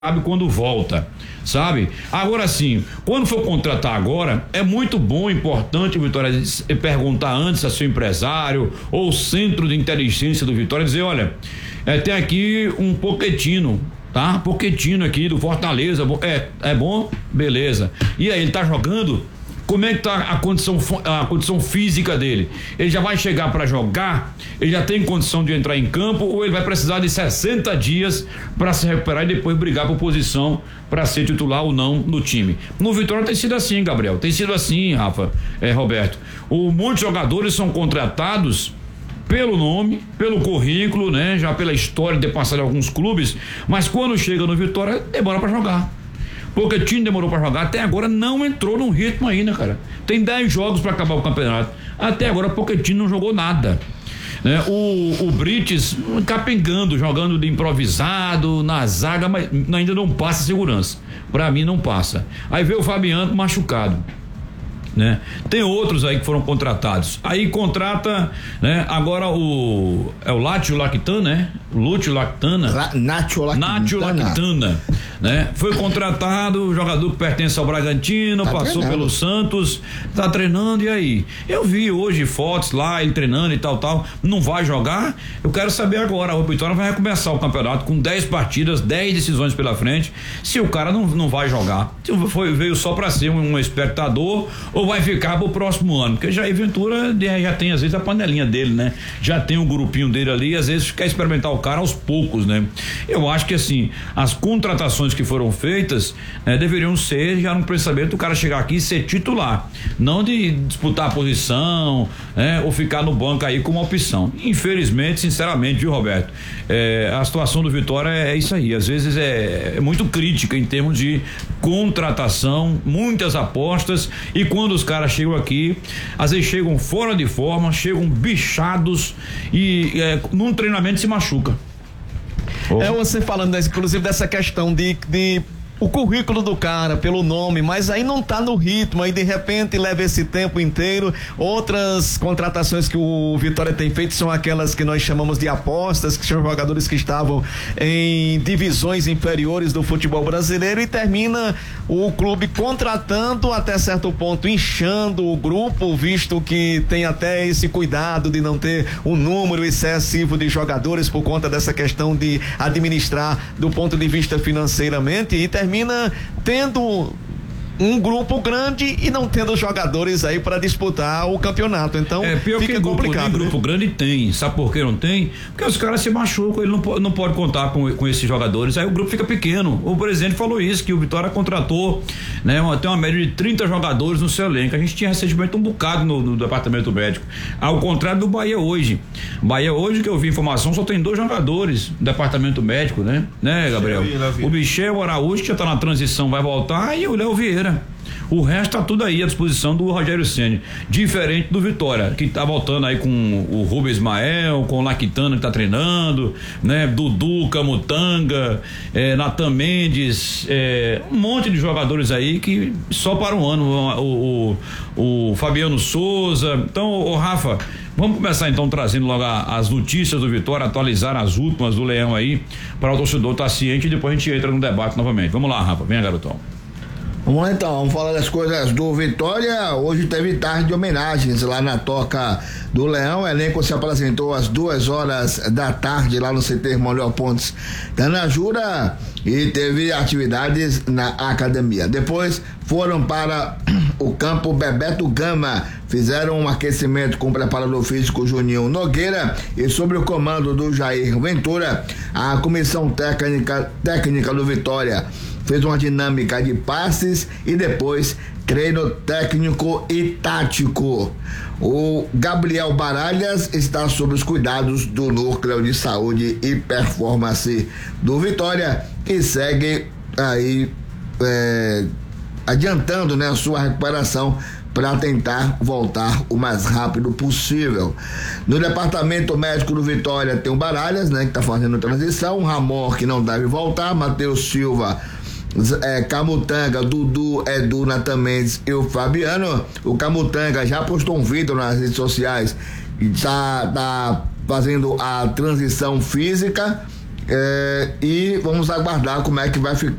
sabe quando volta, sabe? Agora sim, quando for contratar agora, é muito bom, importante o Vitória perguntar antes a seu empresário ou o centro de inteligência do Vitória, dizer, olha, tem aqui um Pochettino, tá? Pochettino aqui do Fortaleza, é bom? Beleza. E aí, ele tá jogando? Como é que tá a condição física dele? Ele já vai chegar para jogar? Ele já tem condição de entrar em campo ou ele vai precisar de 60 dias para se recuperar e depois brigar por posição para ser titular ou não no time? No Vitória tem sido assim, Gabriel, tem sido assim, Rafa, Roberto. Muitos jogadores são contratados pelo nome, pelo currículo, né? Já pela história de ter passado em alguns clubes, mas quando chega no Vitória demora para jogar. Pochettino demorou para jogar, até agora não entrou num ritmo ainda, cara. Tem 10 jogos para acabar o campeonato. Até agora Pochettino não jogou nada, né? O Brites capengando, jogando de improvisado na zaga, mas ainda não passa segurança. Para mim não passa. Aí veio o Fabiano machucado, né? Tem outros aí que foram contratados. Aí contrata, né? Agora o Látio Lactana, né? Lúcio Lactana. Nátio Lactana, né? Foi contratado, o jogador que pertence ao Bragantino, passou pelo Santos, tá treinando, e aí? Eu vi hoje fotos lá, ele treinando e tal, não vai jogar? Eu quero saber agora, o Vitória vai recomeçar o campeonato com 10 partidas, 10 decisões pela frente, se o cara não vai jogar, se veio só pra ser um espectador ou vai ficar pro próximo ano, porque já Ventura já tem às vezes a panelinha dele, né? Já tem um grupinho dele ali, às vezes quer experimentar o cara aos poucos, né? Eu acho que assim, as contratações que foram feitas, deveriam ser já no pensamento do cara chegar aqui e ser titular, não de disputar a posição, ou ficar no banco aí como opção. Infelizmente, sinceramente, viu, Roberto, a situação do Vitória é isso aí, às vezes é muito crítica em termos de contratação, muitas apostas, e quando os caras chegam aqui, às vezes chegam fora de forma, chegam bichados e num treinamento se machuca. Você falando, inclusive, dessa questão de o currículo do cara, pelo nome, mas aí não tá no ritmo, aí de repente leva esse tempo inteiro. Outras contratações que o Vitória tem feito são aquelas que nós chamamos de apostas, que são jogadores que estavam em divisões inferiores do futebol brasileiro, e termina o clube contratando até certo ponto, inchando o grupo, visto que tem até esse cuidado de não ter um número excessivo de jogadores por conta dessa questão de administrar do ponto de vista financeiramente, e termina tendo um grupo grande e não tendo jogadores aí para disputar o campeonato. Então fica complicado. Grupo grande tem, sabe por que não tem? Porque os caras se machucam, ele não pode contar com esses jogadores, aí o grupo fica pequeno. O presidente falou isso, que o Vitória contratou, né? Tem uma média de 30 jogadores no seu elenco. A gente tinha recentemente um bocado no departamento médico, ao contrário do Bahia hoje. Bahia hoje, que eu vi informação, só tem 2 jogadores no departamento médico, né, Gabriel? O Michel Araújo, que já tá na transição, vai voltar, e o Léo Vieira. O resto tá tudo aí à disposição do Rogério Ceni, diferente do Vitória, que tá voltando aí com o Rubens Ismael, com o Lactana, que tá treinando, né? Dudu, Camutanga, Natan Mendes, um monte de jogadores aí que só para um ano, o Fabiano Souza. Então, Rafa, vamos começar então trazendo logo as notícias do Vitória, atualizar as últimas do Leão aí, para o torcedor estar ciente, e depois a gente entra no debate novamente. Vamos lá, Rafa, venha, garotão. Vamos lá então, vamos falar das coisas do Vitória. Hoje teve tarde de homenagens lá na Toca do Leão. O elenco se apresentou às 2h da tarde lá no CT Manuel Pontes Tanajura, e teve atividades na academia. Depois foram para o campo Bebeto Gama, fizeram um aquecimento com o preparador físico Juninho Nogueira, e sob o comando do Jair Ventura, a comissão técnica do Vitória fez uma dinâmica de passes e depois treino técnico e tático. O Gabriel Baralhas está sob os cuidados do Núcleo de Saúde e Performance do Vitória, que segue aí adiantando, né, a sua recuperação para tentar voltar o mais rápido possível. No departamento médico do Vitória tem o Baralhas, né, que está fazendo transição, o Ramon, que não deve voltar, Matheus Silva, Camutanga, Dudu, Edu, Natan Mendes e o Fabiano. O Camutanga já postou um vídeo nas redes sociais, tá fazendo a transição física, E vamos aguardar como é que vai ficar